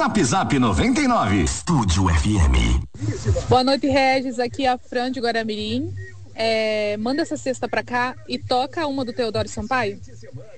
Zap Zap 99. Estúdio FM. Boa noite, Regis. Aqui é a Fran de Guaramirim. Manda essa cesta pra cá e toca uma do Teodoro Sampaio.